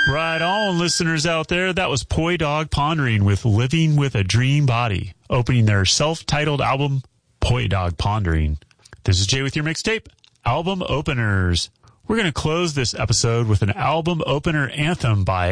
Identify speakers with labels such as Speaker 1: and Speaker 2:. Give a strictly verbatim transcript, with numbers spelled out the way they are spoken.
Speaker 1: Right on, listeners out there. That was Poi Dog Pondering with Living with a Dream Body, opening their self-titled album, Poi Dog Pondering. This is Jay with your mixtape, Album Openers. We're going to close this episode with an album opener anthem by